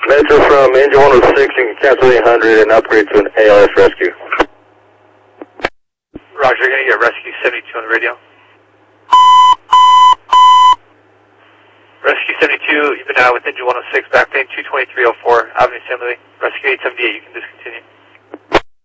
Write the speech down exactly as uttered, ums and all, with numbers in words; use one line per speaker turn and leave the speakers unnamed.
Metro from engine one oh six, you can cancel eight hundred and upgrade to an A L S rescue.
Roger, you're going to get rescue seventy-two on the radio. Rescue seventy-two, you've been out with engine one oh six, backplane two twenty-three oh four, Avenue Assembly. Rescue eight seventy-eight, you can disconnect.